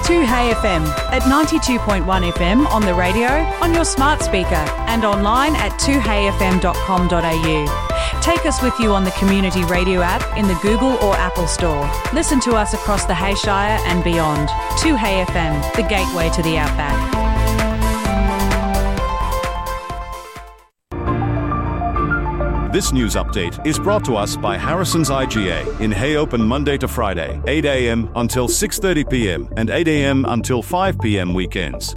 2Hey FM at 92.1 FM on the radio, on your smart speaker and online at 2heyfm.com.au. Take us with you on the Community Radio app in the Google or Apple Store. Listen to us across the Hayshire and beyond. 2Hey FM, the gateway to the outback. This news update is brought to us by Harrison's IGA in Hay open Monday to Friday, 8 a.m. until 6:30 p.m. and 8 a.m. until 5 p.m. weekends.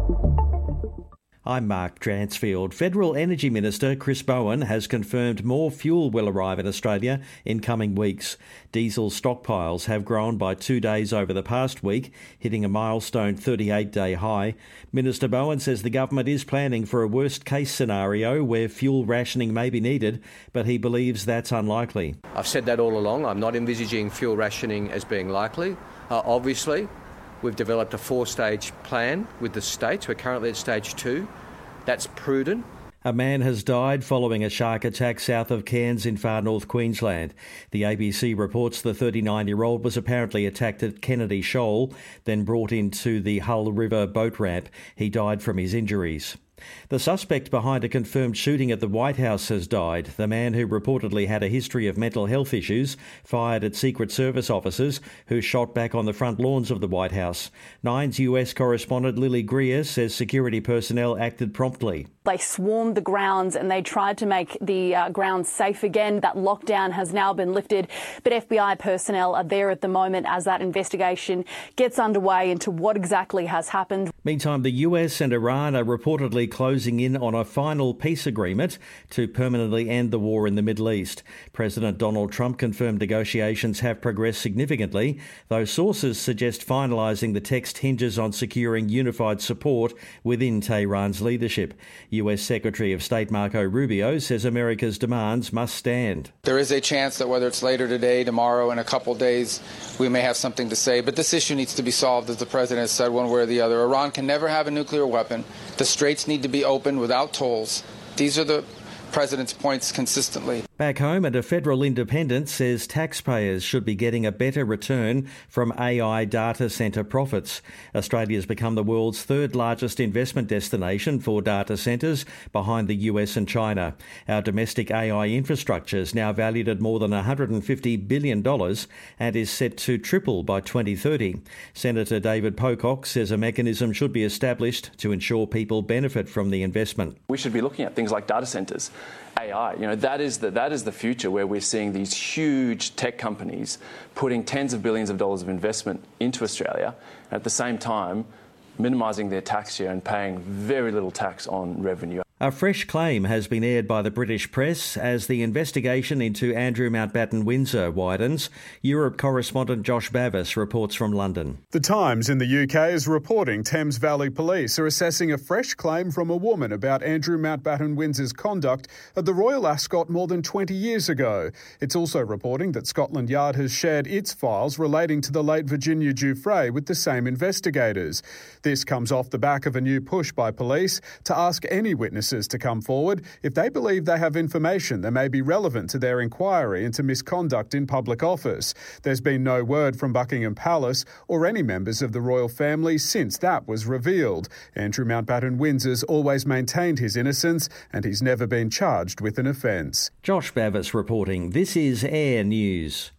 I'm Mark Dransfield. Federal Energy Minister Chris Bowen has confirmed more fuel will arrive in Australia in coming weeks. Diesel stockpiles have grown by 2 days over the past week, hitting a milestone 38-day high. Minister Bowen says the government is planning for a worst-case scenario where fuel rationing may be needed, but he believes that's unlikely. I've said that all along. I'm not envisaging fuel rationing as being likely. Obviously, we've developed a 4-stage plan with the states. We're currently at stage 2. That's prudent. A man has died following a shark attack south of Cairns in far north Queensland. The ABC reports the 39-year-old was apparently attacked at Kennedy Shoal, then brought into the Hull River boat ramp. He died from his injuries. The suspect behind a confirmed shooting at the White House has died. The man, who reportedly had a history of mental health issues, fired at Secret Service officers who shot back on the front lawns of the White House. Nine's US correspondent Lily Greer says security personnel acted promptly. They swarmed the grounds and they tried to make the grounds safe again. That lockdown has now been lifted, but FBI personnel are there at the moment as that investigation gets underway into what exactly has happened. Meantime, the US and Iran are reportedly closing in on a final peace agreement to permanently end the war in the Middle East. President Donald Trump confirmed negotiations have progressed significantly, though sources suggest finalising the text hinges on securing unified support within Tehran's leadership. US Secretary of State Marco Rubio says America's demands must stand. There is a chance that whether it's later today, tomorrow, in a couple of days, we may have something to say, but this issue needs to be solved, as the president has said, one way or the other. Iran can never have a nuclear weapon. The straits need to be opened without tolls. These are the president's points consistently. Back home, and a federal independent says taxpayers should be getting a better return from AI data centre profits. Australia's become the world's third largest investment destination for data centres, behind the US and China. Our domestic AI infrastructure is now valued at more than $150 billion and is set to triple by 2030. Senator David Pocock says a mechanism should be established to ensure people benefit from the investment. We should be looking at things like data centres. AI, that is the future, where we're seeing these huge tech companies putting tens of billions of dollars of investment into Australia, and at the same time minimising their tax share and paying very little tax on revenue. A fresh claim has been aired by the British press as the investigation into Andrew Mountbatten Windsor widens. Europe correspondent Josh Bavis reports from London. The Times in the UK is reporting Thames Valley Police are assessing a fresh claim from a woman about Andrew Mountbatten Windsor's conduct at the Royal Ascot more than 20 years ago. It's also reporting that Scotland Yard has shared its files relating to the late Virginia Giuffre with the same investigators. This comes off the back of a new push by police to ask any witnesses to come forward if they believe they have information that may be relevant to their inquiry into misconduct in public office. There's been no word from Buckingham Palace or any members of the royal family since that was revealed. Andrew Mountbatten Windsor's always maintained his innocence and he's never been charged with an offence. Josh Bavis reporting. This is Air News.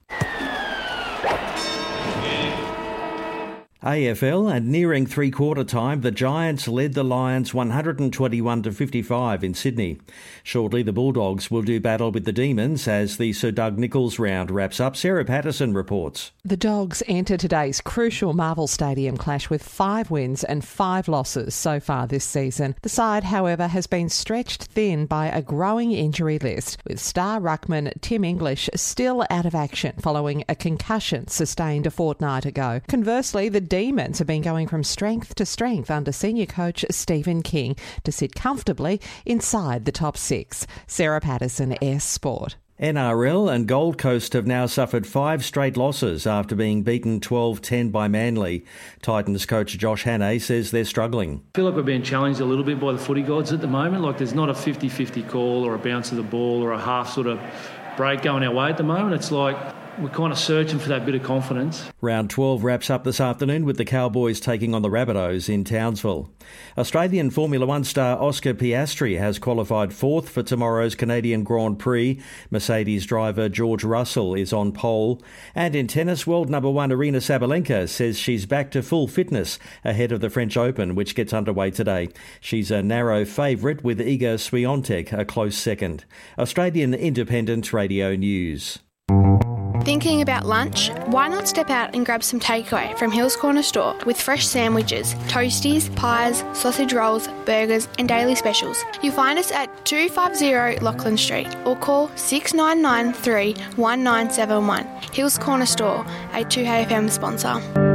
AFL, and nearing three-quarter time, the Giants led the Lions 121-55 in Sydney. Shortly, the Bulldogs will do battle with the Demons as the Sir Doug Nicholls round wraps up. Sarah Patterson reports. The Dogs enter today's crucial Marvel Stadium clash with 5 wins and 5 losses so far this season. The side, however, has been stretched thin by a growing injury list, with star ruckman Tim English still out of action following a concussion sustained a fortnight ago. Conversely, the Demons have been going from strength to strength under senior coach Stephen King to sit comfortably inside the top 6. Sarah Patterson, S Sport. NRL and Gold Coast have now suffered 5 straight losses after being beaten 12-10 by Manly. Titans coach Josh Hannay says they're struggling. I feel like we're being challenged a little bit by the footy gods at the moment. Like there's not a 50-50 call or a bounce of the ball or a half sort of break going our way at the moment. It's like we're kind of searching for that bit of confidence. Round 12 wraps up this afternoon with the Cowboys taking on the Rabbitohs in Townsville. Australian Formula One star Oscar Piastri has qualified fourth for tomorrow's Canadian Grand Prix. Mercedes driver George Russell is on pole. And in tennis, world number one Aryna Sabalenka says she's back to full fitness ahead of the French Open, which gets underway today. She's a narrow favourite with Iga Swiatek a close second. Australian Independent Radio News. Thinking about lunch? Why not step out and grab some takeaway from Hills Corner Store with fresh sandwiches, toasties, pies, sausage rolls, burgers and daily specials. You'll find us at 250 Lachlan Street or call 6993 1971. Hills Corner Store, a 2HFM sponsor.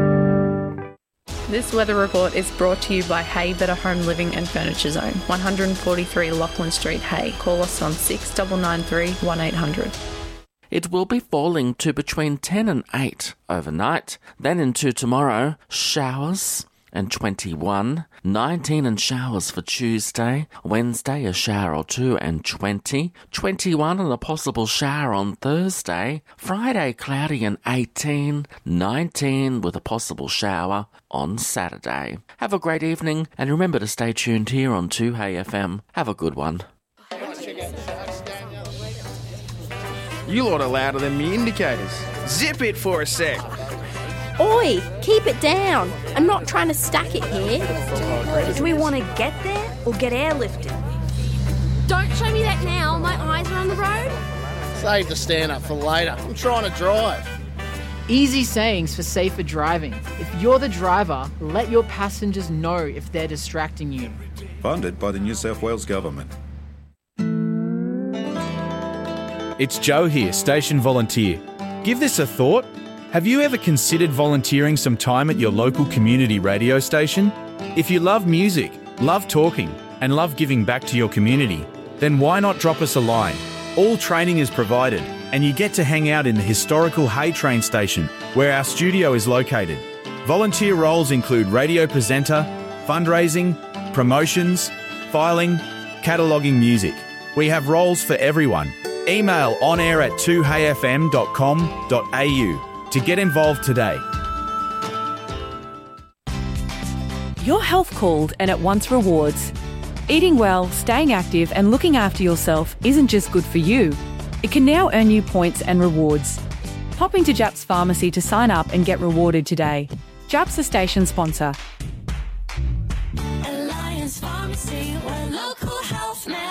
This weather report is brought to you by Hay Better Home Living and Furniture Zone, 143 Lachlan Street, Hay. Call us on 6993 1800. It will be falling to between 10 and 8 overnight. Then into tomorrow, showers and 21. 19 and showers for Tuesday. Wednesday, a shower or two and 20. 21 and a possible shower on Thursday. Friday, cloudy and 18. 19 with a possible shower on Saturday. Have a great evening and remember to stay tuned here on 2HFM. Have a good one. You lot are louder than me indicators. Zip it for a sec. Oi, keep it down. I'm not trying to stack it here. Do we want to get there or get airlifted? Don't show me that now. My eyes are on the road. Save the stand-up for later. I'm trying to drive. Easy sayings for safer driving. If you're the driver, let your passengers know if they're distracting you. Funded by the New South Wales Government. It's Joe here, station volunteer. Give this a thought. Have you ever considered volunteering some time at your local community radio station? If you love music, love talking, and love giving back to your community, then why not drop us a line? All training is provided, and you get to hang out in the historical Hay train station, where our studio is located. Volunteer roles include radio presenter, fundraising, promotions, filing, cataloguing music. We have roles for everyone. Email onair@2hfm.com.au to get involved today. Your health called and it wants rewards. Eating well, staying active and looking after yourself isn't just good for you. It can now earn you points and rewards. Pop into Japs Pharmacy to sign up and get rewarded today. Japs, a station sponsor. Alliance Pharmacy, where local health matters.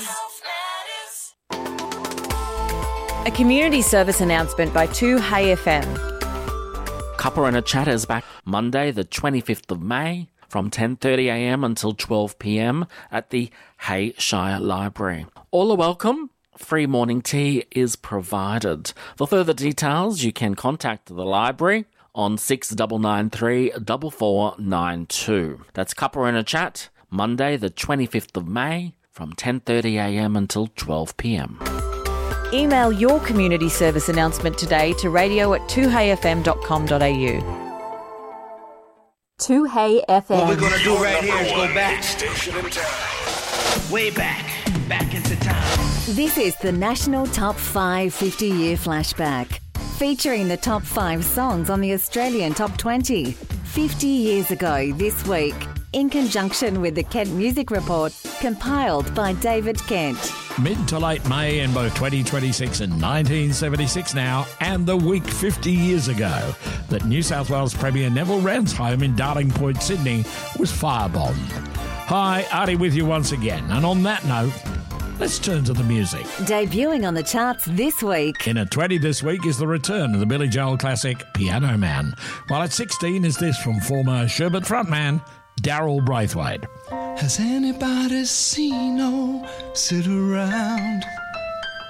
A community service announcement by 2HFM. Cuppa and a Chat is back Monday the 25th of May from 10:30am until 12pm at the Hay Shire Library. All are welcome. Free morning tea is provided. For further details, you can contact the library on 6993 4492. That's Cuppa and a Chat, Monday the 25th of May from 10:30am until 12pm. Email your community service announcement today to radio@2hfm.com.au. 2HFM. What we're going to do right here is go back. Way back into time. This is the National Top 5 50-year flashback, featuring the top 5 songs on the Australian Top 20. 50 years ago this week, in conjunction with the Kent Music Report, compiled by David Kent. Mid to late May in both 2026 and 1976 now, and the week 50 years ago that New South Wales Premier Neville Wran's home in Darling Point, Sydney was firebombed. Hi, Artie with you once again, and on that note, let's turn to the music. Debuting on the charts this week. In at 20 this week is the return of the Billy Joel classic Piano Man, while at 16 is this from former Sherbet frontman Daryl Braithwaite. Has anybody seen no sit around?